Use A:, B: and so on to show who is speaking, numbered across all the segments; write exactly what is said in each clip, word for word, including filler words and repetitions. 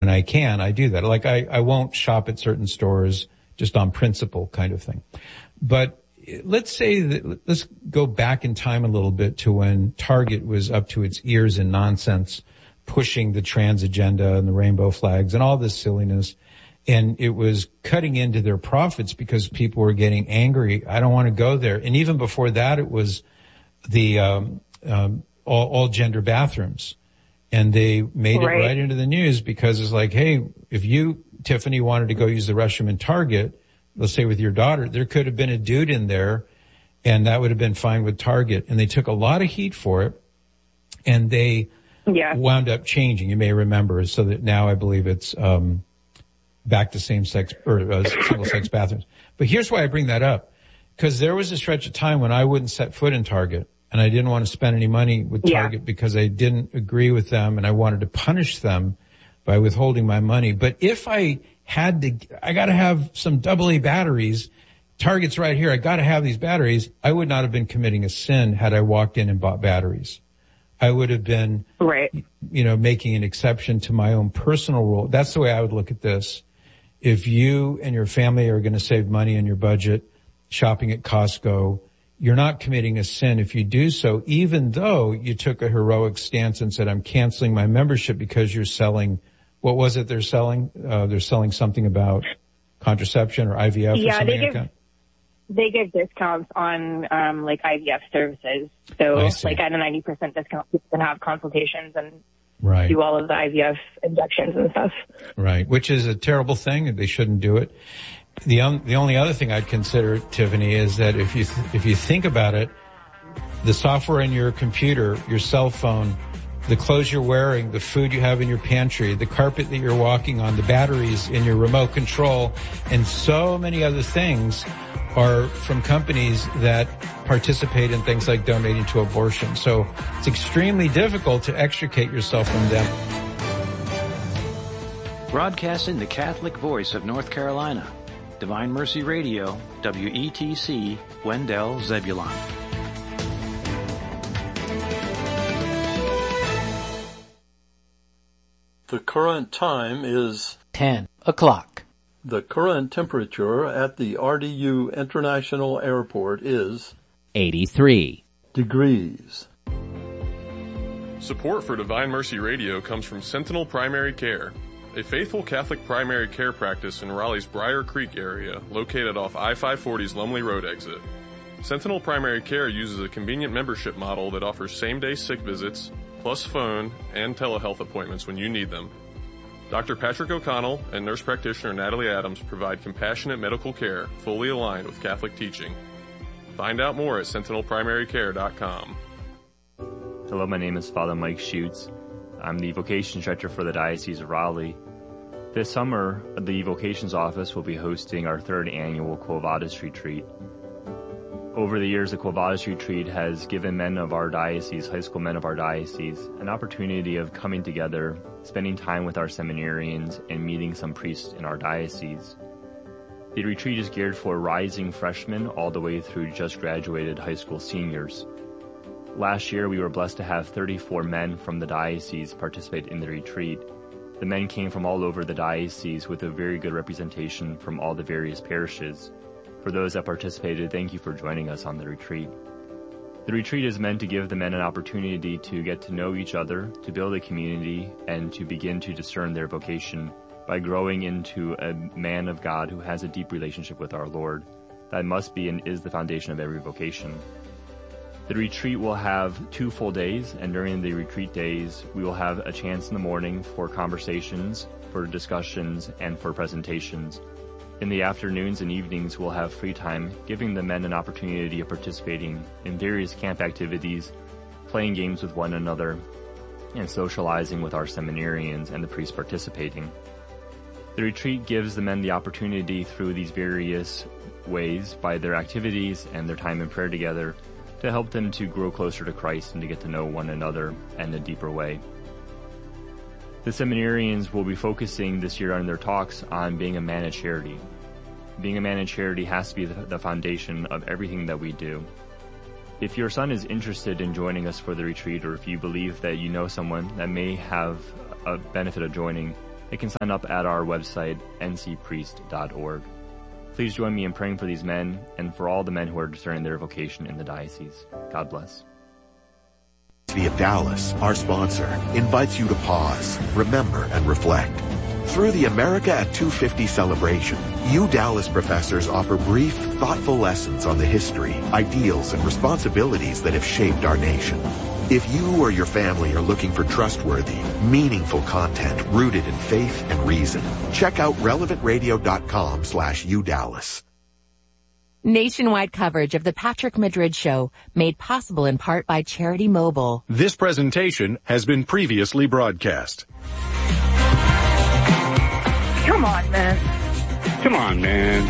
A: when I can, I do that. Like I, I won't shop at certain stores just on principle kind of thing. But let's say that, let's go back in time a little bit to when Target was up to its ears in nonsense, pushing the trans agenda and the rainbow flags and all this silliness. And it was cutting into their profits because people were getting angry. I don't want to go there. And even before that, it was the um, um, all, all gender bathrooms. And they made right. it right into the news because it's like, hey, if you, Tiffany, wanted to go use the restroom in Target, let's say with your daughter, there could have been a dude in there and that would have been fine with Target. And they took a lot of heat for it and they yeah. wound up changing. You may remember, so that now I believe it's um back to same-sex or uh, single-sex bathrooms. But here's why I bring that up. Because there was a stretch of time when I wouldn't set foot in Target and I didn't want to spend any money with Target yeah. because I didn't agree with them and I wanted to punish them by withholding my money. But if I had to, I got to have some double A batteries. Target's right here. I got to have these batteries. I would not have been committing a sin had I walked in and bought batteries. I would have been, right. you know, making an exception to my own personal rule. That's the way I would look at this. If you and your family are going to save money in your budget shopping at Costco, you're not committing a sin if you do so, even though you took a heroic stance and said, I'm canceling my membership because you're selling, what was it they're selling? Uh, they're selling something about contraception or I V F
B: yeah,
A: or something
B: they
A: like
B: give,
A: that?
B: They give discounts on, um, like I V F services. So like at a ninety percent discount, people can have consultations and
A: right.
B: do all of the I V F injections and stuff.
A: Right, which is a terrible thing. They shouldn't do it. The um, the only other thing I'd consider, Tiffany, is that if you th- if you think about it, the software in your computer, your cell phone, the clothes you're wearing, the food you have in your pantry, the carpet that you're walking on, the batteries in your remote control, and so many other things are from companies that participate in things like donating to abortion. So it's extremely difficult to extricate yourself from them.
C: Broadcasting the Catholic voice of North Carolina, Divine Mercy Radio, W E T C, Wendell, Zebulon.
D: The current time is
C: ten o'clock.
D: The current temperature at the R D U International Airport is
C: eighty-three
D: degrees.
E: Support for Divine Mercy Radio comes from Sentinel Primary Care, a faithful Catholic primary care practice in Raleigh's Briar Creek area, located off I five forty's Lumley Road exit. Sentinel Primary Care uses a convenient membership model that offers same-day sick visits, plus phone and telehealth appointments when you need them. Doctor Patrick O'Connell and nurse practitioner Natalie Adams provide compassionate medical care fully aligned with Catholic teaching. Find out more at sentinel primary care dot com.
F: Hello, my name is Father Mike Schutz. I'm the Vocations Director for the Diocese of Raleigh. This summer, the Vocations Office will be hosting our third annual Quo Vadis Retreat. Over the years, the Quo Vadis Retreat has given men of our diocese, high school men of our diocese, an opportunity of coming together, spending time with our seminarians, and meeting some priests in our diocese. The retreat is geared for rising freshmen all the way through just graduated high school seniors. Last year, we were blessed to have thirty-four men from the diocese participate in the retreat. The men came from all over the diocese with a very good representation from all the various parishes. For those that participated, thank you for joining us on the retreat. The retreat is meant to give the men an opportunity to get to know each other, to build a community, and to begin to discern their vocation by growing into a man of God who has a deep relationship with our Lord. That must be and is the foundation of every vocation. The retreat will have two full days, and during the retreat days, we will have a chance in the morning for conversations, for discussions, and for presentations. In the afternoons and evenings, we'll have free time, giving the men an opportunity of participating in various camp activities, playing games with one another, and socializing with our seminarians and the priests participating. The retreat gives the men the opportunity through these various ways, by their activities and their time in prayer together, to help them to grow closer to Christ and to get to know one another in a deeper way. The seminarians will be focusing this year on their talks on being a man of charity. Being a man of charity has to be the, the foundation of everything that we do. If your son is interested in joining us for the retreat, or if you believe that you know someone that may have a benefit of joining, They can sign up at our website, n c priest dot org. Please join me in praying for these men and for all the men who are discerning their vocation in the diocese. God bless.
G: University of Dallas, our sponsor, invites you to pause, remember, and reflect. Through the America at two fifty celebration, U Dallas professors offer brief, thoughtful lessons on the history, ideals, and responsibilities that have shaped our nation. If you or your family are looking for trustworthy, meaningful content rooted in faith and reason, check out relevant radio dot com slash U Dallas.
H: Nationwide coverage of the Patrick Madrid Show, made possible in part by Charity Mobile.
I: This presentation has been previously broadcast.
B: Come on, man.
J: Come on, man.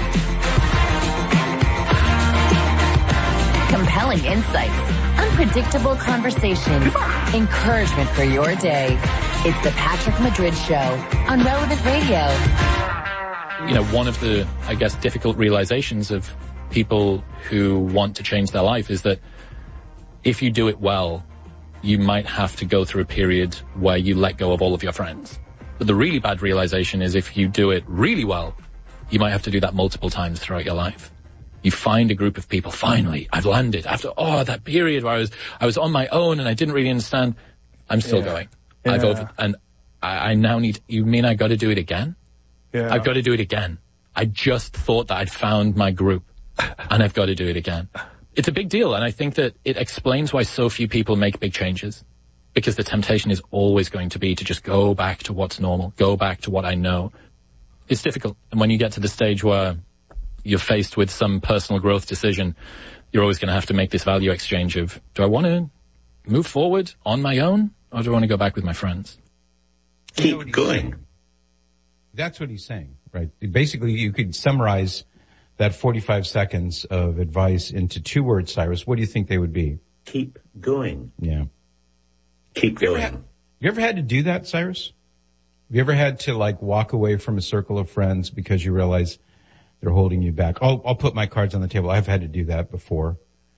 H: Compelling insights, unpredictable conversation, encouragement for your day. It's the Patrick Madrid Show on Relevant Radio.
K: You know, one of the, I guess, difficult realizations of people who want to change their life is that if you do it well, you might have to go through a period where you let go of all of your friends. But the really bad realization is if you do it really well, you might have to do that multiple times throughout your life. You find a group of people, finally, I've landed. After, oh, that period where I was, I was on my own and I didn't really understand. I'm still yeah. going. Yeah. I've over, and I, I now need, you mean I gotta do it again? Yeah. I've gotta do it again. I just thought that I'd found my group and I've got to do it again. It's a big deal, and I think that it explains why so few people make big changes. Because the temptation is always going to be to just go back to what's normal, go back to what I know. It's difficult. And when you get to the stage where you're faced with some personal growth decision, you're always going to have to make this value exchange of, do I want to move forward on my own, or do I want to go back with my friends?
G: Keep going.
A: That's what he's saying, right? Basically, you could summarize that forty-five seconds of advice into two words, Cyrus. What do you think they would be?
G: Keep going.
A: Yeah.
G: Keep going.
A: You ever, had, you ever had to do that, Cyrus? Have you ever had to, like, walk away from a circle of friends because you realize they're holding you back? I'll, I'll put my cards on the table. I've had to do that before.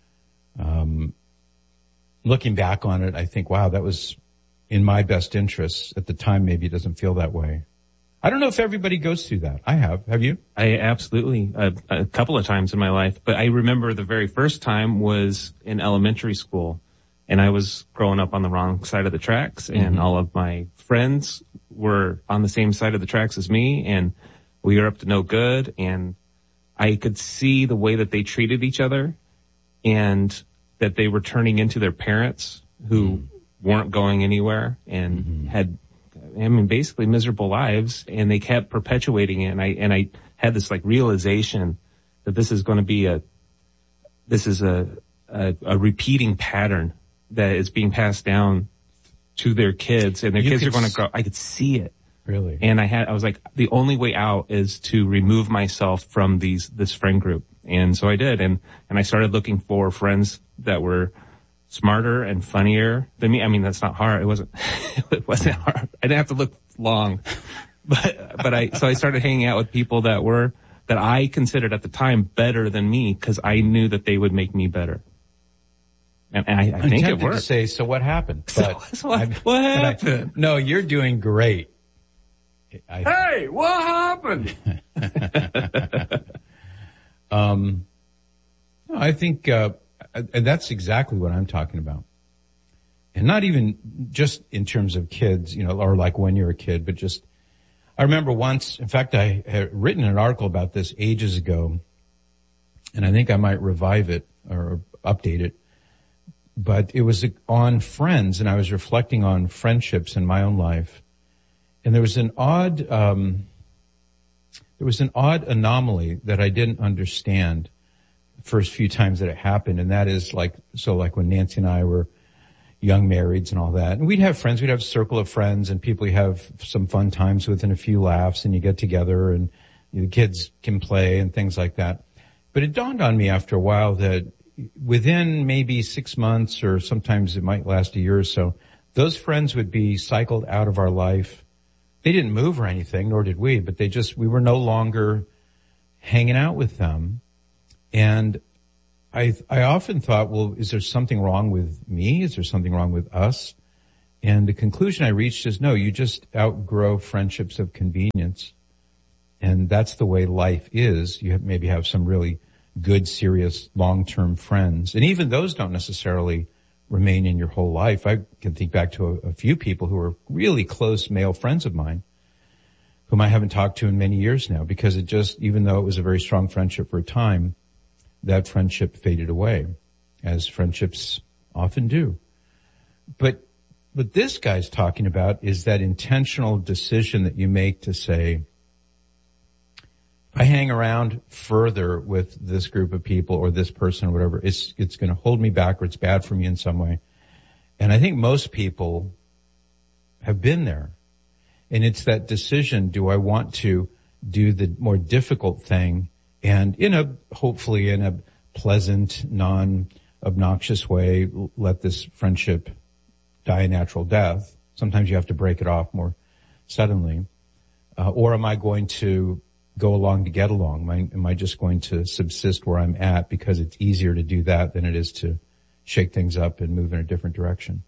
A: Um, looking back on it, I think, wow, that was in my best interests. At the time, maybe it doesn't feel that way. I don't know if everybody goes through that. I have. Have you?
L: I absolutely, a, a couple of times in my life. But I remember the very first time was in elementary school. And I was growing up on the wrong side of the tracks. And mm-hmm. all of my friends were on the same side of the tracks as me. And we were up to no good. And I could see the way that they treated each other. And that they were turning into their parents who mm-hmm. weren't going anywhere and mm-hmm. had, I mean, basically miserable lives, and they kept perpetuating it. And I, and I had this like realization that this is going to be a, this is a, a, a repeating pattern that is being passed down to their kids, and their you kids are going to grow. I could see it.
A: Really?
L: And I had, I was like, the only way out is to remove myself from these, this friend group. And so I did. And, and I started looking for friends that were smarter and funnier than me. I mean, that's not hard. It wasn't, it wasn't hard. I didn't have to look long, but, but I, so I started hanging out with people that were, that I considered at the time better than me, because I knew that they would make me better. And I, I think it worked.
A: To say, so what happened? But
L: so, so what, what happened?
A: I, no, you're doing great.
J: I, hey, what happened?
A: um, I think, uh, and that's exactly what I'm talking about. And not even just in terms of kids, you know, or like when you're a kid, but just, I remember once, in fact, I had written an article about this ages ago, and I think I might revive it or update it, but it was on friends, and I was reflecting on friendships in my own life. And there was an odd, um, there was an odd anomaly that I didn't understand first few times that it happened, and that is like, so like when Nancy and I were young marrieds and all that, and we'd have friends, we'd have a circle of friends and people you have some fun times with and a few laughs, and you get together and you know, the kids can play and things like that. But it dawned on me after a while that within maybe six months or sometimes it might last a year or so, those friends would be cycled out of our life. They didn't move or anything, nor did we, but they just, we were no longer hanging out with them. And I, I often thought, well, is there something wrong with me? Is there something wrong with us? And the conclusion I reached is no, you just outgrow friendships of convenience. And that's the way life is. You have, maybe have some really good, serious, long-term friends. And even those don't necessarily remain in your whole life. I can think back to a, a few people who are really close male friends of mine whom I haven't talked to in many years now, because it just, even though it was a very strong friendship for a time, that friendship faded away, as friendships often do. But what this guy's talking about is that intentional decision that you make to say, if I hang around further with this group of people or this person or whatever, it's, it's going to hold me back, or it's bad for me in some way. And I think most people have been there. And it's that decision, do I want to do the more difficult thing and in a, hopefully in a pleasant, non-obnoxious way, let this friendship die a natural death. Sometimes you have to break it off more suddenly. Uh, or am I going to go along to get along? Am I, am I just going to subsist where I'm at because it's easier to do that than it is to shake things up and move in a different direction?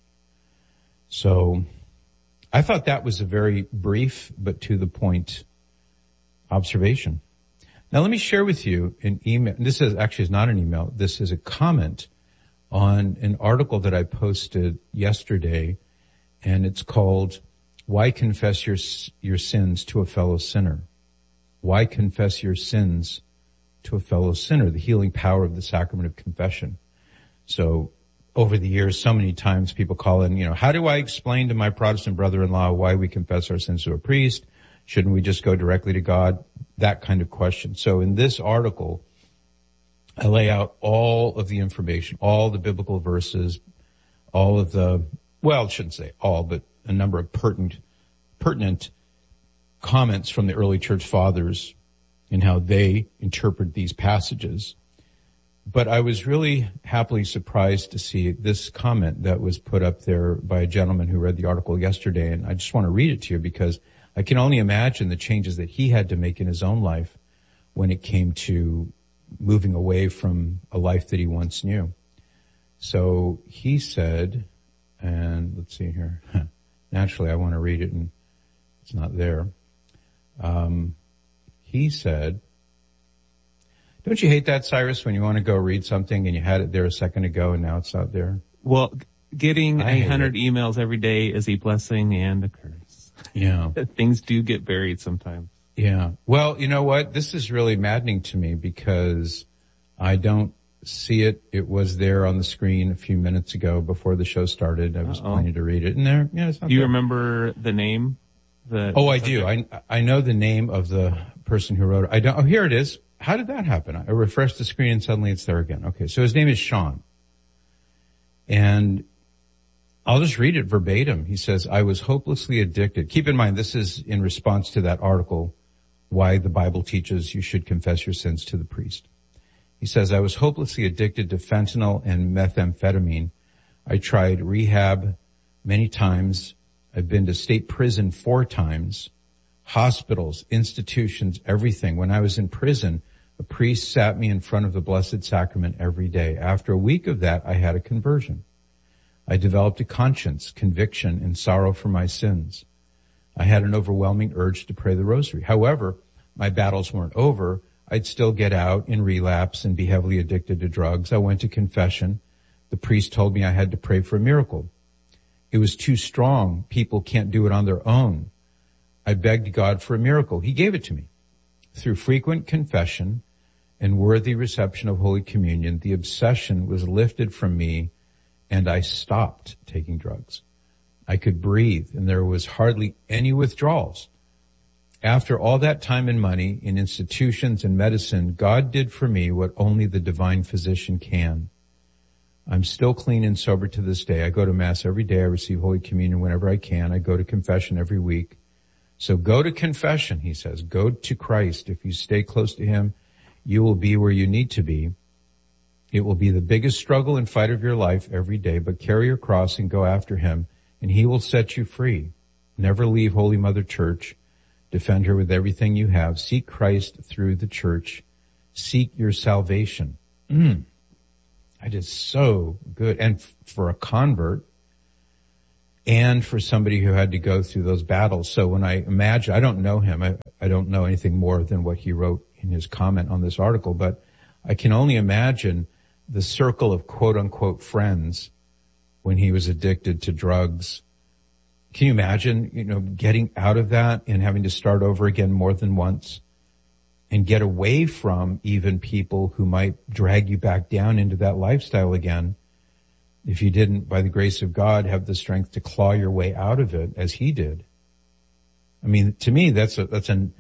A: So I thought that was a very brief but to the point observation. Now let me share with you an email. This is actually is not an email. This is a comment on an article that I posted yesterday, and it's called "Why Confess Your Your Sins to a Fellow Sinner." Why confess your sins to a fellow sinner? The healing power of the sacrament of confession. So over the years, so many times people call in, you know, how do I explain to my Protestant brother-in-law why we confess our sins to a priest? Shouldn't we just go directly to God? That kind of question. So in this article, I lay out all of the information, all the biblical verses, all of the, well, I shouldn't say all, but a number of pertinent, pertinent comments from the early church fathers and how they interpret these passages. But I was really happily surprised to see this comment that was put up there by a gentleman who read the article yesterday. And I just want to read it to you because I can only imagine the changes that he had to make in his own life when it came to moving away from a life that he once knew. So he said, and let's see here. Naturally, I want to read it and it's not there. Um, he said, don't you hate that, Cyrus, when you want to go read something and you had it there a second ago and now it's not there?
L: Well, getting a hundred emails every day is a blessing and a curse.
A: Yeah.
L: Things do get buried sometimes.
A: Yeah. Well, you know what? This is really maddening to me because I don't see it. It was there on the screen a few minutes ago before the show started. I was
L: Uh-oh.
A: planning to read it and there, yeah, it's not
L: Do you
A: there.
L: remember the name? The,
A: oh, I do. I, I know the name of the person who wrote it. I don't, oh, here it is. How did that happen? I refreshed the screen and suddenly it's there again. Okay. So his name is Sean. And I'll just read it verbatim. He says, I was hopelessly addicted. Keep in mind, this is in response to that article, Why the Bible Teaches You Should Confess Your Sins to the Priest. He says, I was hopelessly addicted to fentanyl and methamphetamine. I tried rehab many times. I've been to state prison four times, hospitals, institutions, everything. When I was in prison, a priest sat me in front of the Blessed Sacrament every day. After a week of that, I had a conversion. I developed a conscience, conviction, and sorrow for my sins. I had an overwhelming urge to pray the rosary. However, my battles weren't over. I'd still get out in relapse and be heavily addicted to drugs. I went to confession. The priest told me I had to pray for a miracle. It was too strong. People can't do it on their own. I begged God for a miracle. He gave it to me. Through frequent confession and worthy reception of Holy Communion, the obsession was lifted from me and I stopped taking drugs. I could breathe and there was hardly any withdrawals. After all that time and money in institutions and medicine, God did for me what only the divine physician can. I'm still clean and sober to this day. I go to Mass every day. I receive Holy Communion whenever I can. I go to confession every week. So go to confession, he says. Go to Christ. If you stay close to him, you will be where you need to be. It will be the biggest struggle and fight of your life every day, but carry your cross and go after him, and he will set you free. Never leave Holy Mother Church. Defend her with everything you have. Seek Christ through the church. Seek your salvation. Mm. It is so good. And f- for a convert, and for somebody who had to go through those battles. So when I imagine, I don't know him, I, I don't know anything more than what he wrote in his comment on this article, but I can only imagine the circle of quote unquote friends when he was addicted to drugs. Can you imagine, you know, getting out of that and having to start over again more than once and get away from even people who might drag you back down into that lifestyle again? If you didn't, by the grace of God, have the strength to claw your way out of it as he did. I mean, to me, that's a, that's an,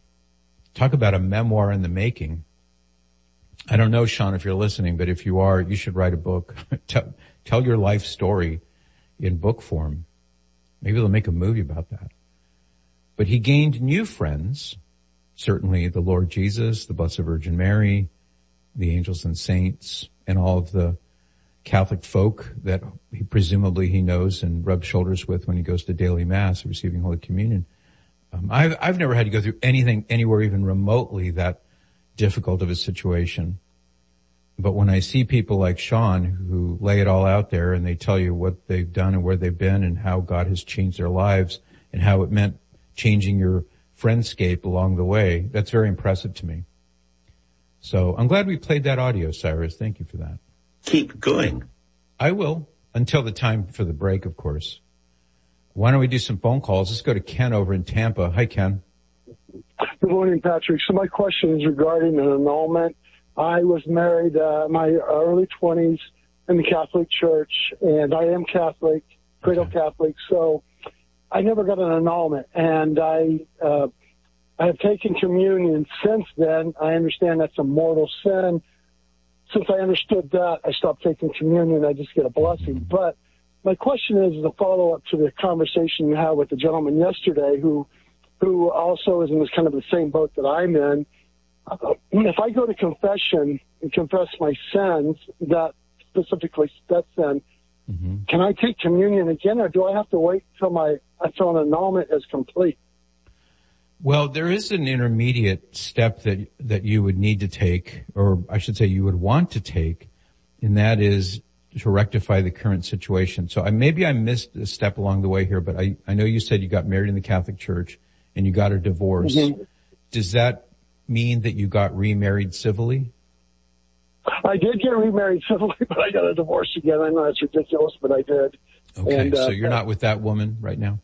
A: talk about a memoir in the making. I don't know, Sean, if you're listening, but if you are, you should write a book. tell, tell your life story in book form. Maybe they'll make a movie about that. But he gained new friends, certainly the Lord Jesus, the Blessed Virgin Mary, the angels and saints, and all of the Catholic folk that he presumably he knows and rubs shoulders with when he goes to daily mass, receiving Holy Communion. Um, I've, I've never had to go through anything anywhere even remotely that difficult of a situation. But when I see people like Sean who lay it all out there and they tell you what they've done and where they've been and how God has changed their lives and how it meant changing your friendscape along the way, that's very impressive to me. So I'm glad we played that audio, Cyrus. Thank you for that.
M: Keep going.
A: I will, until the time for the break, of course. Why don't we do some phone calls? Let's go to Ken over in Tampa. Hi, Ken.
N: Good morning, Patrick. So my question is regarding an annulment. I was married uh, in my early twenties in the Catholic Church, and I am Catholic, cradle okay. Catholic, so I never got an annulment. And I, uh, I have taken communion since then. I understand that's a mortal sin. Since I understood that, I stopped taking communion. I just get a blessing. But my question is, is a follow-up to the conversation you had with the gentleman yesterday who who also is in this kind of the same boat that I'm in. Uh, if I go to confession and confess my sins, that specifically that sin, mm-hmm. can I take communion again, or do I have to wait till my until an annulment is complete?
A: Well, there is an intermediate step that that you would need to take, or I should say you would want to take, and that is to rectify the current situation. So I, maybe I missed a step along the way here, but I, I know you said you got married in the Catholic Church and you got a divorce. Mm-hmm. Does that mean that you got remarried civilly?
N: I did get remarried civilly, but I got a divorce again. I know that's ridiculous, but I did.
A: Okay, and, uh, so you're
N: uh,
A: not with that woman right now?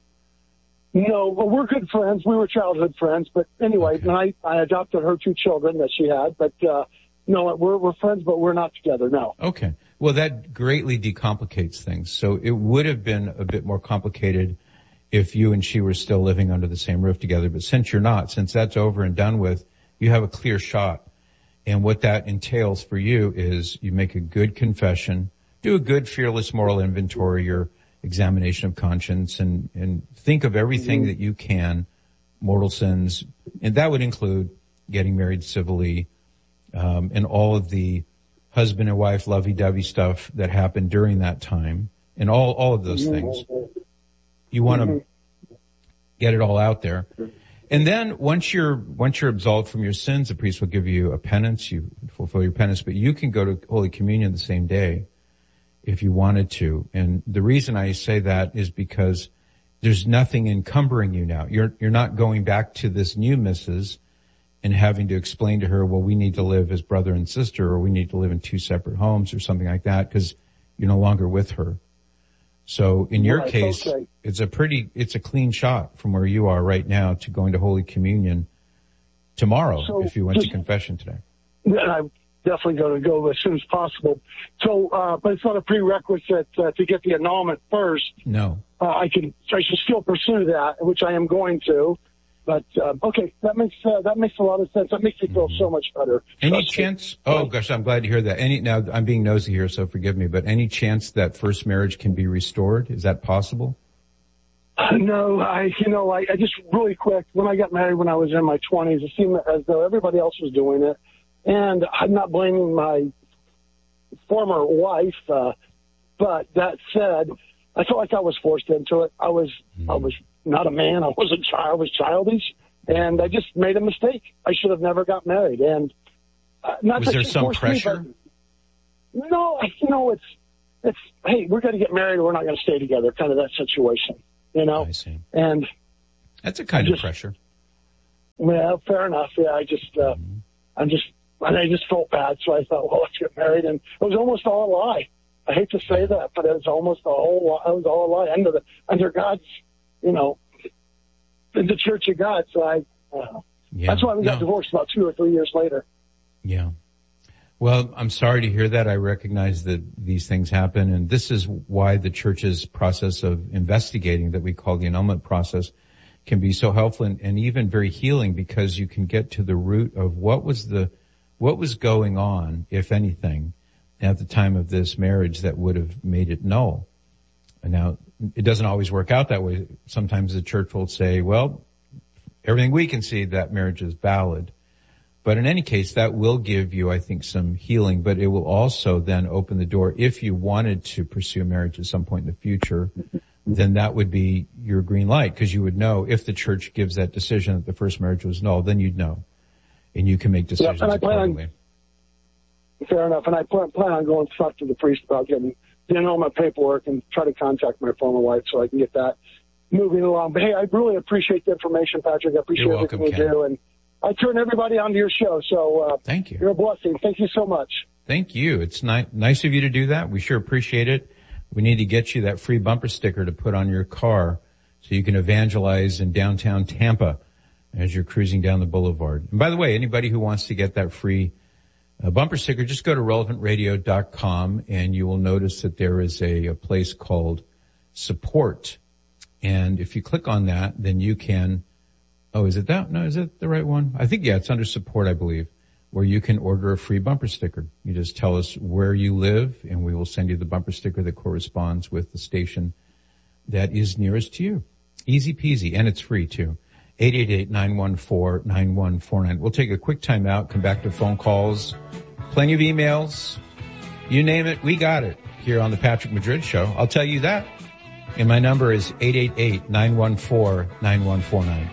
N: No, well, we're good friends. We were childhood friends. But anyway, okay. and I, I adopted her two children that she had. But uh, no, we're, we're friends, but we're not together now.
A: Okay. Well, that greatly decomplicates things. So it would have been a bit more complicated if you and she were still living under the same roof together. But since you're not, since that's over and done with, you have a clear shot. And what that entails for you is you make a good confession, do a good fearless moral inventory, your examination of conscience, and, and think of everything mm-hmm. that you can, mortal sins, and that would include getting married civilly, um, and all of the husband and wife lovey-dovey stuff that happened during that time, and all, all of those things. You want to mm-hmm. get it all out there. And then once you're, once you're absolved from your sins, the priest will give you a penance, you fulfill your penance, but you can go to Holy Communion the same day if you wanted to. And the reason I say that is because there's nothing encumbering you now. You're, you're not going back to this new missus and having to explain to her, well, we need to live as brother and sister, or we need to live in two separate homes or something like that, because you're no longer with her. So in your
N: right,
A: case,
N: okay.
A: it's a pretty, it's a clean shot from where you are right now to going to Holy Communion tomorrow so if you went just, to confession today.
N: I'm definitely going to go as soon as possible. So, uh, but it's not a prerequisite uh, to get the annulment first.
A: No.
N: Uh, I can, I should still pursue that, which I am going to. But, uh, okay, that makes, uh, that makes a lot of sense. That makes me feel mm-hmm. so much better.
A: Any
N: Trust
A: chance,
N: me.
A: oh gosh, I'm glad to hear that. Any, now I'm being nosy here, so forgive me, but any chance that first marriage can be restored? Is that possible?
N: Uh, no, I, you know, I, I just really quick, when I got married when I was in my twenties, it seemed as though everybody else was doing it. And I'm not blaming my former wife, uh, but that said, I felt like I was forced into it. I was, mm. I was not a man. I was a child. I was childish, and I just made a mistake. I should have never got married. And uh, not
A: was
N: that
A: there
N: she
A: some
N: forced
A: pressure?
N: Me, but no, I, you know, it's it's, hey, we're going to get married or we're not going to stay together, kind of that situation, you know?
A: I see.
N: And
A: that's a kind
N: just,
A: of pressure.
N: Well, fair enough. Yeah, I just, uh, mm-hmm. I'm just, and I just felt bad. So I thought, well, let's get married. And it was almost all a lie. I hate to say that, but it was almost a whole, it was all a lie under the, under God's, you know, in the Church of God. So I, uh, yeah. that's why we got no. divorced about two or three years later.
A: Yeah. Well, I'm sorry to hear that. I recognize that these things happen, and this is why the church's process of investigating that we call the annulment process can be so helpful and, and even very healing, because you can get to the root of what was the, what was going on, if anything, at the time of this marriage that would have made it null. And now, it doesn't always work out that way. Sometimes the church will say, well, everything we can see, that marriage is valid. But in any case, that will give you, I think, some healing, but it will also then open the door. If you wanted to pursue marriage at some point in the future, then that would be your green light, because you would know if the church gives that decision that the first marriage was null, then you'd know. And you can make decisions
N: yeah,
A: accordingly.
N: On, fair enough. And I plan, plan on going to talk to the priest about getting the annulment paperwork and try to contact my former wife so I can get that moving along. But hey, I really appreciate the information, Patrick. I appreciate
A: You're
N: everything
A: welcome,
N: you
A: Ken.
N: do. And I turn everybody onto your show, so uh,
A: thank you.
N: You're a blessing. Thank you so much.
A: Thank you. It's ni- nice of you to do that. We sure appreciate it. We need to get you that free bumper sticker to put on your car so you can evangelize in downtown Tampa as you're cruising down the boulevard. And by the way, anybody who wants to get that free uh, bumper sticker, just go to relevant radio dot com and you will notice that there is a, a place called support. And if you click on that, then you can Oh, is it that? No, is it the right one? I think, yeah, it's under support, I believe, where you can order a free bumper sticker. You just tell us where you live, and we will send you the bumper sticker that corresponds with the station that is nearest to you. Easy peasy, and it's free, too. eight eight eight, nine one four, nine one four nine. We'll take a quick time out, come back to phone calls, plenty of emails. You name it, we got it here on the Patrick Madrid Show. I'll tell you that. And my number is eight eight eight, nine one four, nine one four nine.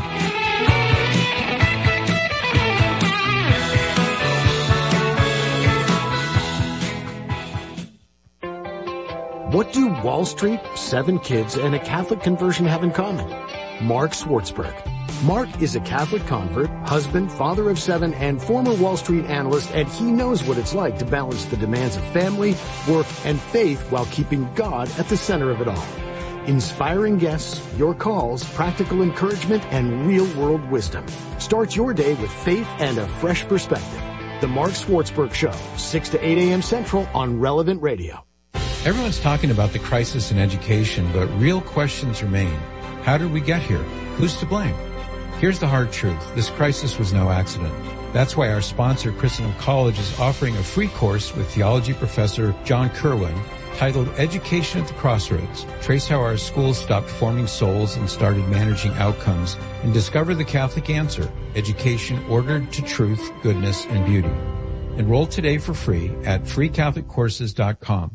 M: What do Wall Street, seven kids, and a Catholic conversion have in common? Mark Swartzberg. Mark is a Catholic convert, husband, father of seven, and former Wall Street analyst, and he knows what it's like to balance the demands of family, work, and faith while keeping God at the center of it all. Inspiring guests, your calls, practical encouragement, and real-world wisdom. Start your day with faith and a fresh perspective. The Mark Swartzberg Show, six to eight a.m. Central on Relevant Radio.
A: Everyone's talking about the crisis in education, but real questions remain. How did we get here? Who's to blame? Here's the hard truth. This crisis was no accident. That's why our sponsor, Christendom College, is offering a free course with theology professor John Kerwin titled Education at the Crossroads. Trace how our schools stopped forming souls and started managing outcomes, and discover the Catholic answer, education ordered to truth, goodness, and beauty. Enroll today for free at free catholic courses dot com.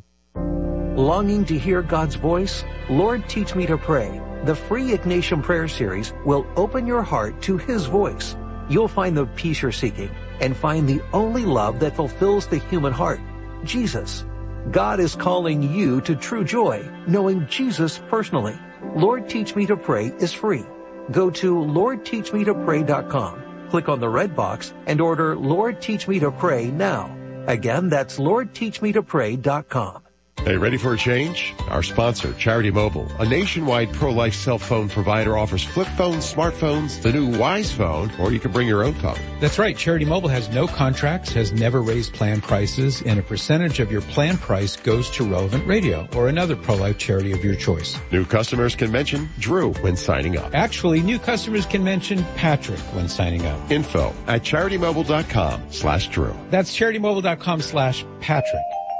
O: Longing to hear God's voice? Lord, Teach Me to Pray. The free Ignatian Prayer Series will open your heart to His voice. You'll find the peace you're seeking and find the only love that fulfills the human heart, Jesus. God is calling you to true joy, knowing Jesus personally. Lord, Teach Me to Pray is free. Go to lord teach me to pray dot com, click on the red box, and order Lord, Teach Me to Pray now. Again, that's lord teach me to pray dot com.
P: Hey, ready for a change? Our sponsor, Charity Mobile, a nationwide pro-life cell phone provider, offers flip phones, smartphones, the new Wise Phone, or you can bring your own phone.
A: That's right. Charity Mobile has no contracts, has never raised plan prices, and a percentage of your plan price goes to Relevant Radio or another pro-life charity of your choice.
P: New customers can mention Drew when signing up.
A: Actually, new customers can mention Patrick when signing up.
P: Info at charitymobile.com slash Drew.
A: That's charitymobile.com slash Patrick.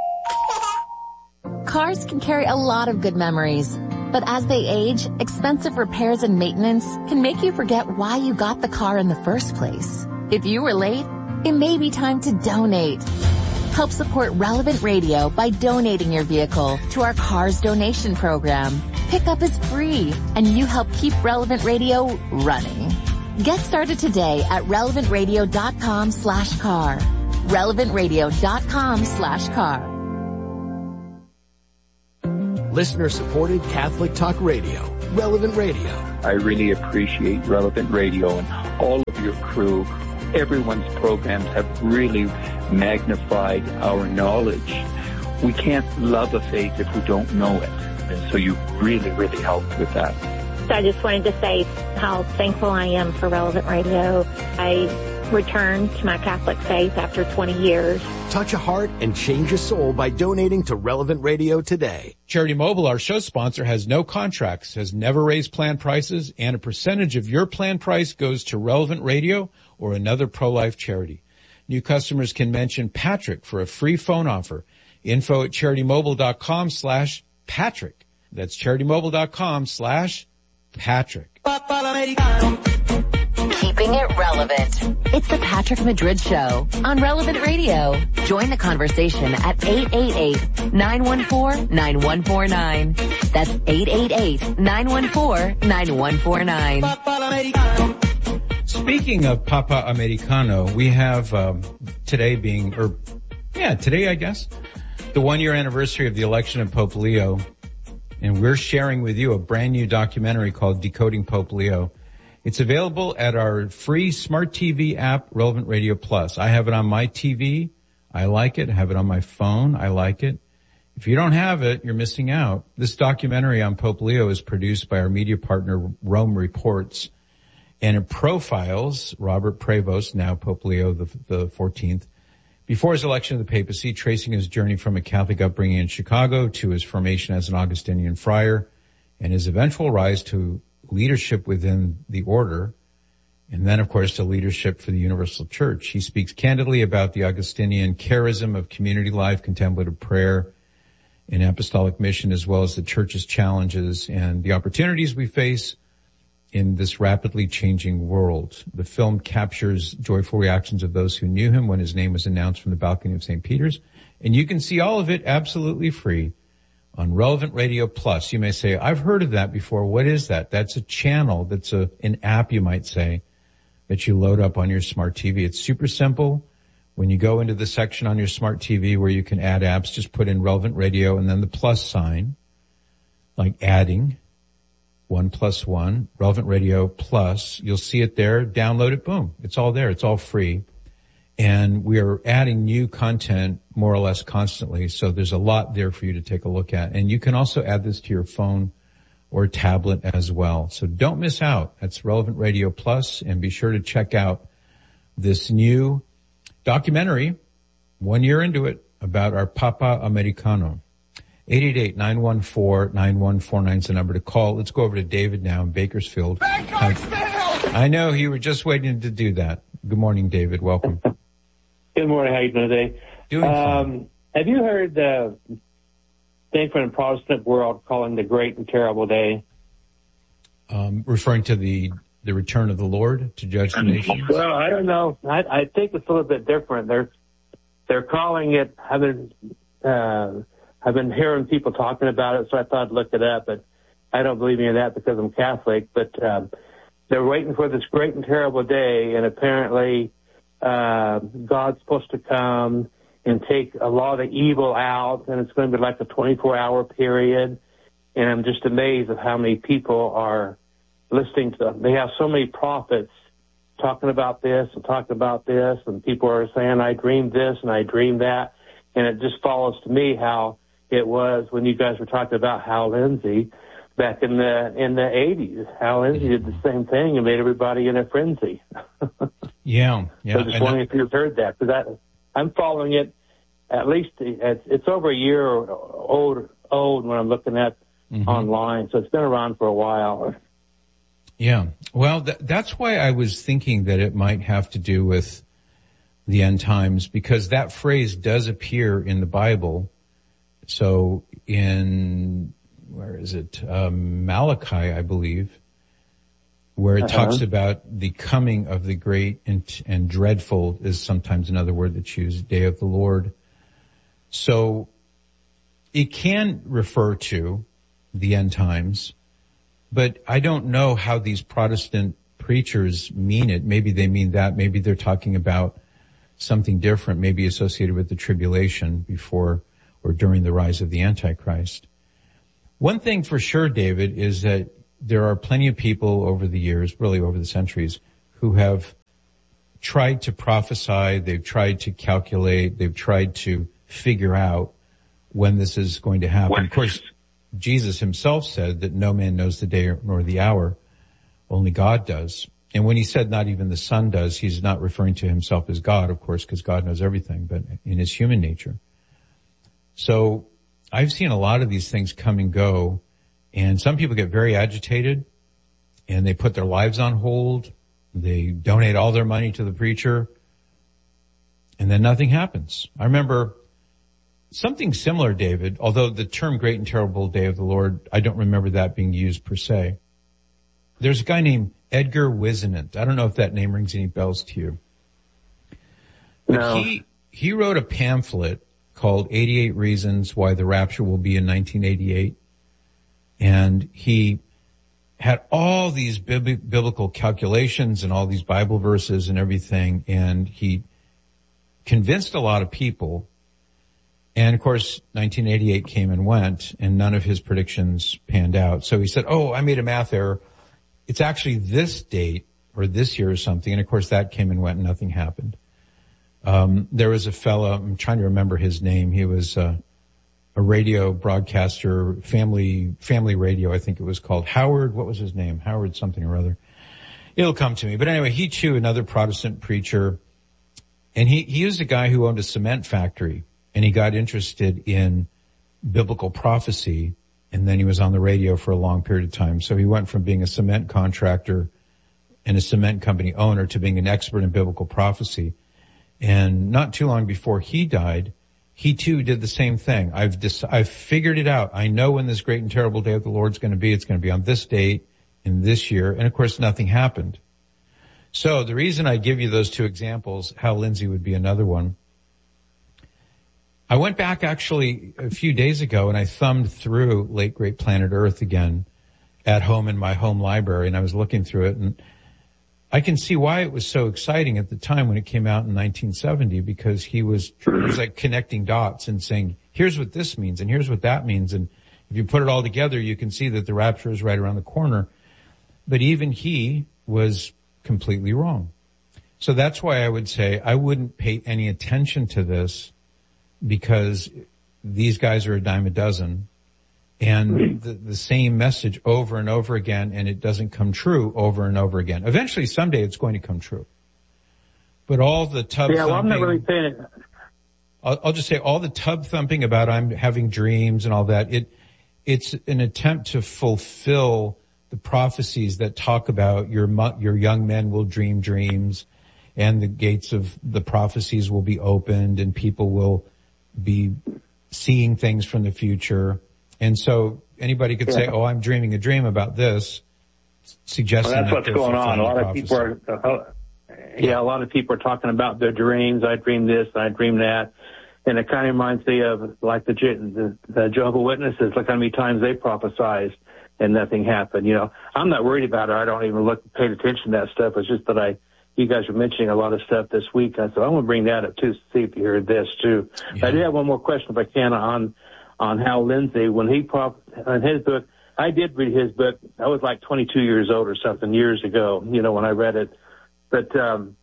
H: Cars can carry a lot of good memories, but as they age, expensive repairs and maintenance can make you forget why you got the car in the first place. If you were late, it may be time to donate. Help support Relevant Radio by donating your vehicle to our Cars Donation Program. Pickup is free, and you help keep Relevant Radio running. Get started today at relevant radio dot com slash car. relevant radio dot com slash car.
M: Listener-supported Catholic Talk Radio, Relevant Radio.
Q: I really appreciate Relevant Radio and all of your crew. Everyone's programs have really magnified our knowledge. We can't love a faith if we don't know it. And so you really, really helped with that.
R: So I just wanted to say how thankful I am for Relevant Radio. I returned to my Catholic faith after twenty years.
M: Touch a heart and change a soul by donating to Relevant Radio today.
A: Charity Mobile, our show sponsor, has no contracts, has never raised plan prices, and a percentage of your plan price goes to Relevant Radio or another pro-life charity. New customers can mention Patrick for a free phone offer. Info at CharityMobile.com slash Patrick. That's CharityMobile.com slash Patrick.
H: Keeping it relevant. It's the Patrick Madrid Show on Relevant Radio. Join the conversation at eight eight eight, nine one four, nine one four nine. That's eight eight eight, nine one four, nine one four nine.
A: Speaking of Papa Americano, we have um, today being, or yeah, today I guess, the one-year anniversary of the election of Pope Leo. And we're sharing with you a brand new documentary called Decoding Pope Leo. It's available at our free smart T V app, Relevant Radio Plus. I have it on my T V. I like it. I have it on my phone. I like it. If you don't have it, you're missing out. This documentary on Pope Leo is produced by our media partner, Rome Reports, and it profiles Robert Prevost, now Pope Leo the, the fourteenth, before his election to the papacy, tracing his journey from a Catholic upbringing in Chicago to his formation as an Augustinian friar and his eventual rise to leadership within the order, and then, of course, to leadership for the Universal Church. He speaks candidly about the Augustinian charism of community life, contemplative prayer, and apostolic mission, as well as the Church's challenges and the opportunities we face in this rapidly changing world. The film captures joyful reactions of those who knew him when his name was announced from the balcony of Saint Peter's, and you can see all of it absolutely free on Relevant Radio Plus. You may say, I've heard of that before. What is that? That's a channel. That's a, an app, you might say, that you load up on your smart T V. It's super simple. When you go into the section on your smart T V where you can add apps, just put in Relevant Radio and then the plus sign, like adding, one plus one, Relevant Radio Plus. You'll see it there. Download it. Boom. It's all there. It's all free. And we are adding new content more or less constantly, so there's a lot there for you to take a look at. And you can also add this to your phone or tablet as well. So don't miss out. That's Relevant Radio Plus, and be sure to check out this new documentary, one year into it, about our Papa Americano. eight eight eight, nine one four, nine one four nine is the number to call. Let's go over to David now in Bakersfield. I know you were just waiting to do that. Good morning, David. Welcome.
S: Good morning. How are you doing today?
A: Doing
S: um,
A: fine.
S: Have you heard the thing from the Protestant world calling the Great and Terrible Day?
A: Um, referring to the the return of the Lord to judge the nations?
S: Well, I don't know. I, I think it's a little bit different. They're they're calling it. I've been uh, I've been hearing people talking about it, so I thought I'd look it up. But I don't believe any of that because I'm Catholic. But um, they're waiting for this great and terrible day, and apparently uh, God's supposed to come and take a lot of evil out, and it's going to be like a twenty-four hour period. And I'm just amazed at how many people are listening to them. They have so many prophets talking about this and talking about this, and people are saying, I dreamed this and I dreamed that. And it just follows to me how it was when you guys were talking about Hal Lindsey back in the in the eighties. Hal Lindsey did the same thing and made everybody in a frenzy.
A: Yeah, yeah.
S: So just wondering if you've heard that, because I'm following it. At least it's, it's over a year old old when I'm looking at mm-hmm. online, so it's been around for a while.
A: Yeah, well, th- that's why I was thinking that it might have to do with the end times, because that phrase does appear in the Bible. So in, where is it, um, Malachi, I believe, where it uh-huh. talks about the coming of the great and, and dreadful is sometimes another word that's used, day of the Lord. So it can refer to the end times, but I don't know how these Protestant preachers mean it. Maybe they mean that. Maybe they're talking about something different, maybe associated with the tribulation before or during the rise of the Antichrist. One thing for sure, David, is that there are plenty of people over the years, really over the centuries, who have tried to prophesy, they've tried to calculate, they've tried to figure out when this is going to happen. When? Of course, Jesus himself said that no man knows the day nor the hour, only God does. And when he said not even the Son does, he's not referring to himself as God, of course, because God knows everything, but in his human nature. So I've seen a lot of these things come and go, and some people get very agitated, and they put their lives on hold. They donate all their money to the preacher, and then nothing happens. I remember something similar, David, although the term great and terrible day of the Lord, I don't remember that being used per se. There's a guy named Edgar Whisenant. I don't know if that name rings any bells to you. But no. he, he wrote a pamphlet called eighty-eight Reasons Why the Rapture Will Be in nineteen eighty-eight. And he had all these bib- biblical calculations and all these Bible verses and everything. And he convinced a lot of people. And of course, nineteen eighty-eight came and went, and none of his predictions panned out. So he said, oh, I made a math error. It's actually this date or this year or something. And of course that came and went and nothing happened. Um, there was a fellow, I'm trying to remember his name. He was, uh, a radio broadcaster, family, family radio, I think it was called. Howard, what was his name? Howard something or other. It'll come to me. But anyway, he too, another Protestant preacher. And he, he was a guy who owned a cement factory, and he got interested in biblical prophecy. And then he was on the radio for a long period of time. So he went from being a cement contractor and a cement company owner to being an expert in biblical prophecy. And not too long before he died, he too did the same thing. I've dis- I've figured it out. I know when this great and terrible day of the Lord's going to be. It's going to be on this date in this year. And of course, nothing happened. So the reason I give you those two examples, Hal Lindsey would be another one. I went back actually a few days ago and I thumbed through Late Great Planet Earth again at home in my home library, and I was looking through it, and I can see why it was so exciting at the time when it came out in nineteen seventy, because he was, he was like connecting dots and saying, here's what this means and here's what that means. And if you put it all together, you can see that the rapture is right around the corner. But even he was completely wrong. So that's why I would say I wouldn't pay any attention to this, because these guys are a dime a dozen, and the, the same message over and over again, and it doesn't come true over and over again. Eventually, someday, it's going to come true. But all the tub
S: yeah,
A: thumping...
S: well, I'm not really saying it.
A: I'll, I'll just say all the tub thumping about I'm having dreams and all that, it it's an attempt to fulfill the prophecies that talk about your your young men will dream dreams, and the gates of the prophecies will be opened, and people will be seeing things from the future. And so anybody could yeah. say, oh, I'm dreaming a dream about this, suggesting
S: well, that's
A: that
S: what's going on. A lot of people are, uh, yeah, a lot of people are talking about their dreams. I dream this, I dream that. And it kind of reminds me of like the, the, the Jehovah's Witnesses. Look how many times they prophesized and nothing happened. You know, I'm not worried about it. I don't even look, pay attention to that stuff. It's just that I, you guys are mentioning a lot of stuff this week. I said, I want to bring that up too, see if you heard this too. Yeah. I do have one more question if I can on, on Hal Lindsey. When he prop, on his book, I did read his book. I was like twenty-two years old or something years ago, you know, when I read it. But, um,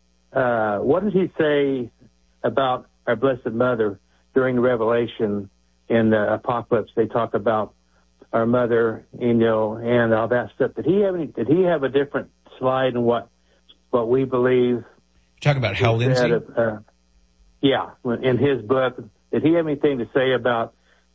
S: uh, what did he say about our Blessed Mother during the Revelation in the Apocalypse? They talk about our mother, you know, and all that stuff. Did he have any, did he have a different slide in what, what we believe?
A: You're talking about Hal Lindsey?
S: Uh, yeah, in his book. Did he have anything to say about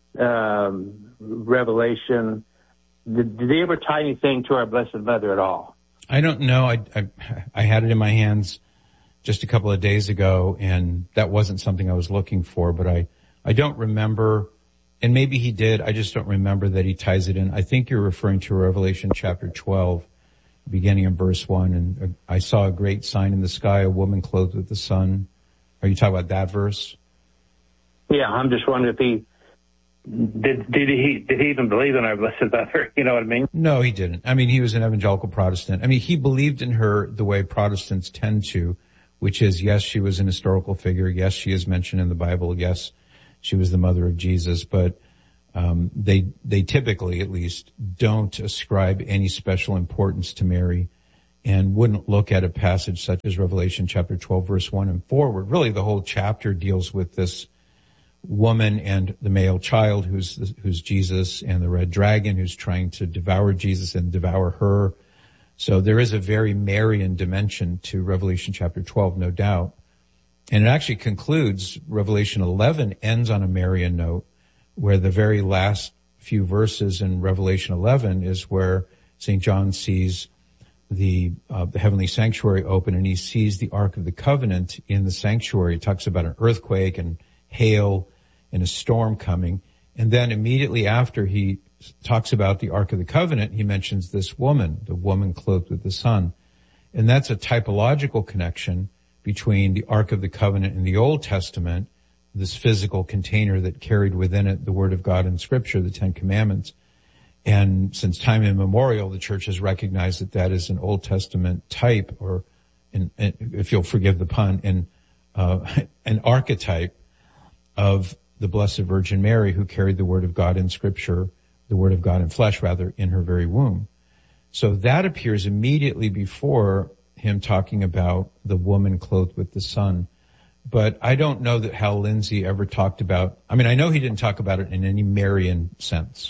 S: um, Revelation? Did, did he ever tie anything to our Blessed Mother at all?
A: I don't know. I, I, I had it in my hands just a couple of days ago, and that wasn't something I was looking for, but I, I don't remember, and maybe he did, I just don't remember that he ties it in. I think you're referring to Revelation chapter twelve, beginning in verse one, and I saw a great sign in the sky, a woman clothed with the sun. Are you talking about that verse?
S: Yeah, I'm just wondering if he, did, did he, did he even believe in our Blessed Mother? You know what I mean?
A: No, he didn't. I mean, he was an evangelical Protestant. I mean, he believed in her the way Protestants tend to, which is, yes, she was an historical figure. Yes, she is mentioned in the Bible. Yes, she was the mother of Jesus. But um, they, they typically at least don't ascribe any special importance to Mary and wouldn't look at a passage such as Revelation chapter twelve verse one and forward. Really the whole chapter deals with this woman and the male child who's, who's Jesus, and the red dragon who's trying to devour Jesus and devour her. So there is a very Marian dimension to Revelation chapter twelve, no doubt. And it actually concludes, Revelation eleven ends on a Marian note, where the very last few verses in Revelation eleven is where Saint John sees the, uh, the heavenly sanctuary open, and he sees the Ark of the Covenant in the sanctuary. It talks about an earthquake and hail and a storm coming. And then immediately after he talks about the Ark of the Covenant, he mentions this woman, the woman clothed with the sun. And that's a typological connection between the Ark of the Covenant in the Old Testament, this physical container that carried within it the Word of God in Scripture, the Ten Commandments. And since time immemorial, the Church has recognized that that is an Old Testament type, or, in, in, if you'll forgive the pun, in, uh, an archetype of the Blessed Virgin Mary, who carried the Word of God in Scripture, the Word of God in flesh, rather, in her very womb. So that appears immediately before him talking about the woman clothed with the sun. But I don't know that Hal Lindsey ever talked about, I mean, I know he didn't talk about it in any Marian sense,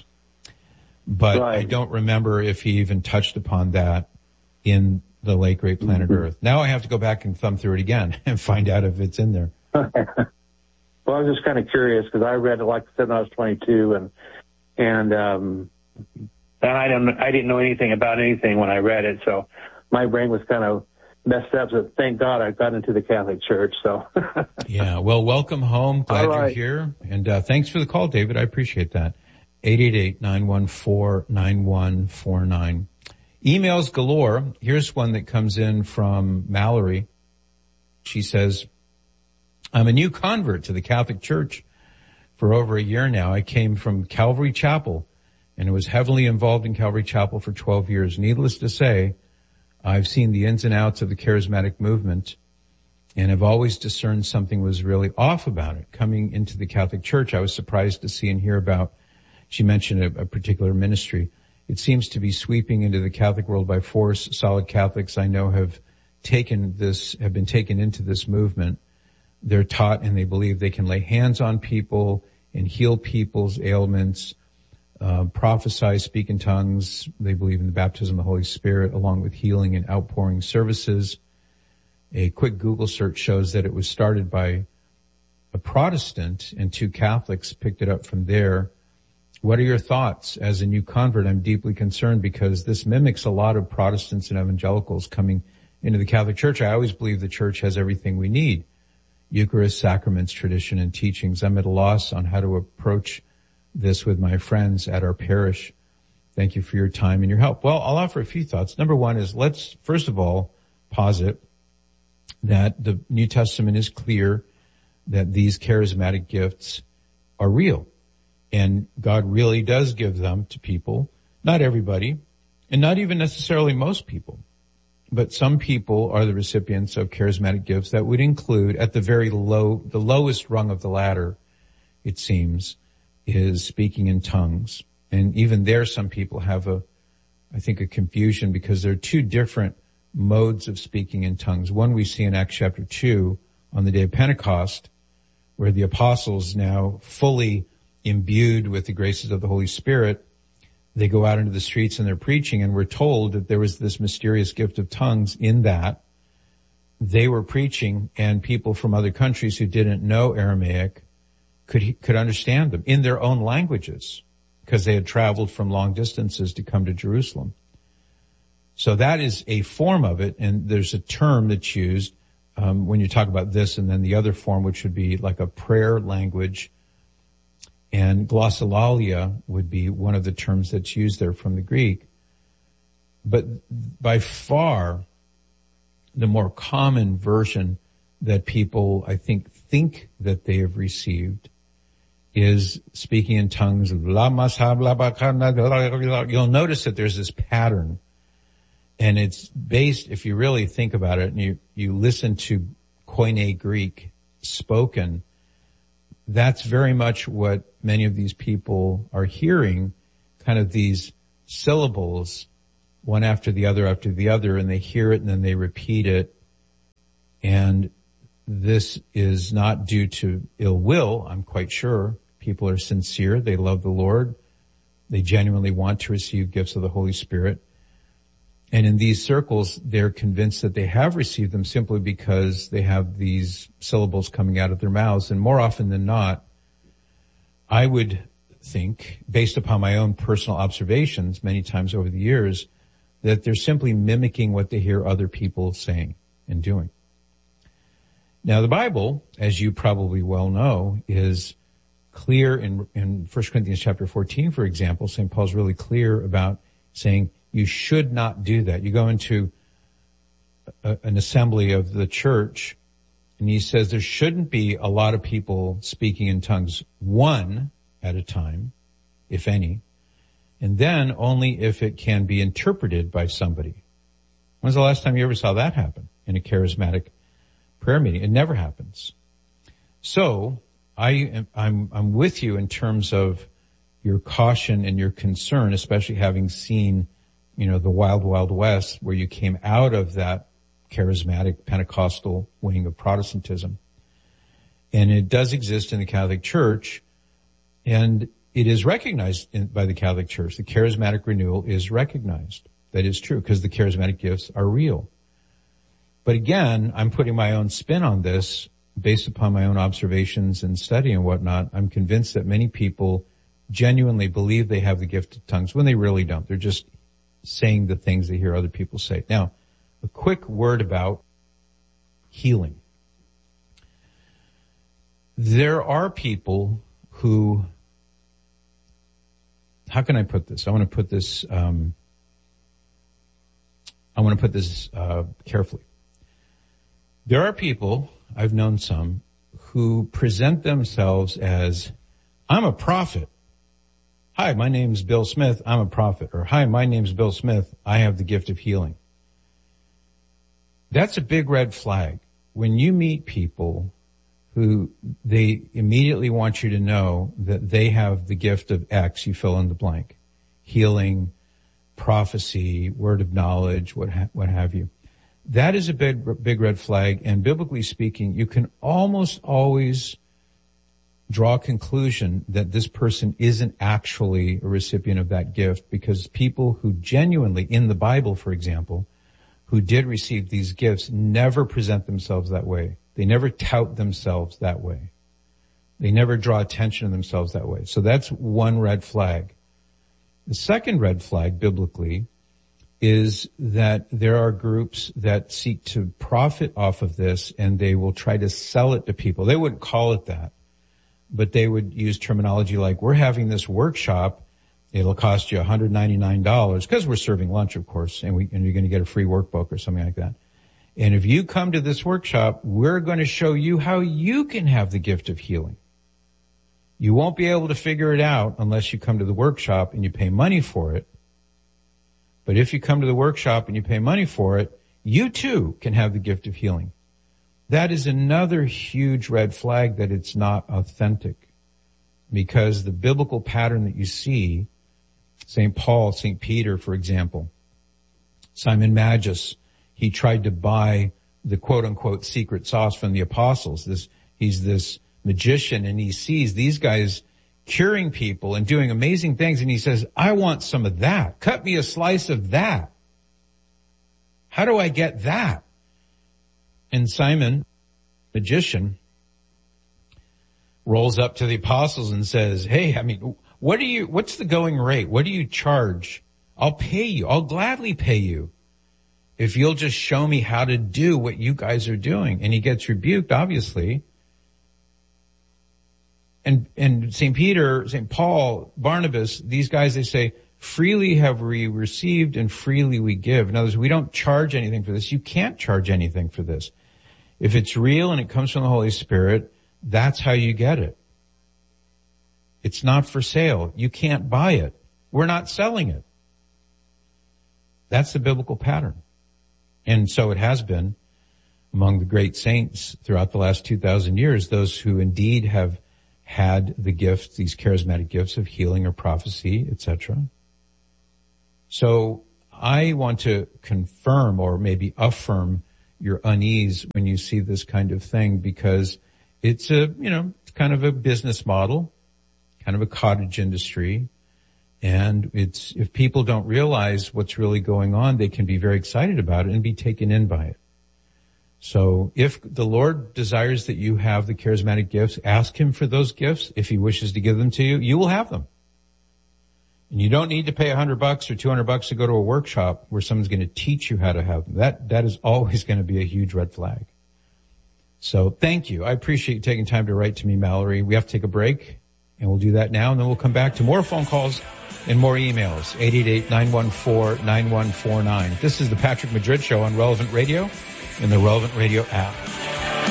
A: but right. I don't remember if he even touched upon that in the late great planet mm-hmm. Earth. Now I have to go back and thumb through it again and find out if it's in there.
S: Well, I was just kind of curious because I read it, like I said, when I was twenty-two, and and um, and I didn't I didn't know anything about anything when I read it, so my brain was kind of messed up. So thank God I got into the Catholic Church. So
A: yeah, well, welcome home. Glad right. you're here, and uh, thanks for the call, David. I appreciate that. eight eight eight, nine one four, nine one four nine. Emails galore. Here's one that comes in from Mallory. She says, I'm a new convert to the Catholic Church for over a year now. I came from Calvary Chapel and was heavily involved in Calvary Chapel for twelve years. Needless to say, I've seen the ins and outs of the charismatic movement and have always discerned something was really off about it. Coming into the Catholic Church, I was surprised to see and hear about, she mentioned a, a particular ministry. It seems to be sweeping into the Catholic world by force. Solid Catholics I know have taken this, have been taken into this movement. They're taught and they believe they can lay hands on people and heal people's ailments, uh, prophesy, speak in tongues. They believe in the baptism of the Holy Spirit along with healing and outpouring services. A quick Google search shows that it was started by a Protestant and two Catholics picked it up from there. What are your thoughts? As a new convert, I'm deeply concerned because this mimics a lot of Protestants and evangelicals coming into the Catholic Church. I always believe the Church has everything we need. Eucharist, sacraments, tradition, and teachings. I'm at a loss on how to approach this with my friends at our parish. Thank you for your time and your help. Well, I'll offer a few thoughts. Number one is let's, first of all, posit that the New Testament is clear that these charismatic gifts are real. And God really does give them to people, not everybody, and not even necessarily most people. But some people are the recipients of charismatic gifts that would include, at the very low, the lowest rung of the ladder, it seems, is speaking in tongues. And even there, some people have a, I think, a confusion because there are two different modes of speaking in tongues. One we see in Acts chapter two on the day of Pentecost, where the apostles, now fully imbued with the graces of the Holy Spirit, they go out into the streets and they're preaching, and we're told that there was this mysterious gift of tongues in that they were preaching and people from other countries who didn't know Aramaic could could understand them in their own languages because they had traveled from long distances to come to Jerusalem. So that is a form of it, and there's a term that's used um, when you talk about this, and then the other form, which would be like a prayer language. And glossolalia would be one of the terms that's used there from the Greek. But by far, the more common version that people, I think, think that they have received is speaking in tongues. You'll notice that there's this pattern. And it's based, if you really think about it, and you, you listen to Koine Greek spoken, that's very much what many of these people are hearing, kind of these syllables, one after the other after the other, and they hear it and then they repeat it. And this is not due to ill will, I'm quite sure. People are sincere. They love the Lord. They genuinely want to receive gifts of the Holy Spirit. And in these circles, they're convinced that they have received them simply because they have these syllables coming out of their mouths. And more often than not, I would think, based upon my own personal observations many times over the years, that they're simply mimicking what they hear other people saying and doing. Now, the Bible, as you probably well know, is clear in, in First Corinthians chapter fourteen, for example. Saint Paul's really clear about saying you should not do that. You go into a, an assembly of the church, and he says there shouldn't be a lot of people speaking in tongues, one at a time, if any, and then only if it can be interpreted by somebody. When's the last time you ever saw that happen in a charismatic prayer meeting? It never happens. So I am, I'm, I'm with you in terms of your caution and your concern, especially having seen, you know, the wild, wild west where you came out of that charismatic Pentecostal wing of Protestantism. And it does exist in the Catholic Church, and it is recognized in, by the Catholic Church. The charismatic renewal is recognized. That is true because the charismatic gifts are real. But again, I'm putting my own spin on this based upon my own observations and study and whatnot. I'm convinced that many people genuinely believe they have the gift of tongues when they really don't. They're just saying the things they hear other people say. Now, a quick word about healing. There are people who, how can I put this? I want to put this, um, I want to put this uh, carefully. There are people, I've known some, who present themselves as, I'm a prophet. Hi, my name's Bill Smith, I'm a prophet. Or, hi, my name's Bill Smith, I have the gift of healing. That's a big red flag. When you meet people who they immediately want you to know that they have the gift of X, you fill in the blank. Healing, prophecy, word of knowledge, what ha- what have you. That is a big, big red flag, and biblically speaking, you can almost always draw a conclusion that this person isn't actually a recipient of that gift, because people who genuinely, in the Bible, for example, who did receive these gifts never present themselves that way. They never tout themselves that way. They never draw attention to themselves that way. So that's one red flag. The second red flag, biblically, is that there are groups that seek to profit off of this, and they will try to sell it to people. They wouldn't call it that, but they would use terminology like, we're having this workshop, it'll cost you one hundred ninety-nine dollars, because we're serving lunch, of course, and, we, and you're going to get a free workbook or something like that. And if you come to this workshop, we're going to show you how you can have the gift of healing. You won't be able to figure it out unless you come to the workshop and you pay money for it. But if you come to the workshop and you pay money for it, you too can have the gift of healing. That is another huge red flag that it's not authentic, because the biblical pattern that you see, Saint Paul, Saint Peter, for example, Simon Magus, he tried to buy the quote unquote secret sauce from the apostles. This, he's this magician, and he sees these guys curing people and doing amazing things, and he says, I want some of that. Cut me a slice of that. How do I get that? And Simon, magician, rolls up to the apostles and says, hey, I mean, what do you, what's the going rate? What do you charge? I'll pay you. I'll gladly pay you if you'll just show me how to do what you guys are doing. And he gets rebuked, obviously. And, and Saint Peter, Saint Paul, Barnabas, these guys, they say, freely have we received and freely we give. In other words, we don't charge anything for this. You can't charge anything for this. If it's real and it comes from the Holy Spirit, that's how you get it. It's not for sale. You can't buy it. We're not selling it. That's the biblical pattern. And so it has been among the great saints throughout the last two thousand years, those who indeed have had the gifts, these charismatic gifts of healing or prophecy, et cetera. So I want to confirm or maybe affirm your unease when you see this kind of thing, because it's a, you know, it's kind of a business model, kind of a cottage industry. And it's, if people don't realize what's really going on, they can be very excited about it and be taken in by it. So if the Lord desires that you have the charismatic gifts, ask him for those gifts. If he wishes to give them to you, you will have them. And you don't need to pay a hundred bucks or two hundred bucks to go to a workshop where someone's going to teach you how to have them. That, that is always going to be a huge red flag. So thank you. I appreciate you taking time to write to me, Mallory. We have to take a break, and we'll do that now, and then we'll come back to more phone calls and more emails. eight eight eight, nine one four, nine one four nine. This is the Patrick Madrid Show on Relevant Radio and the Relevant Radio app.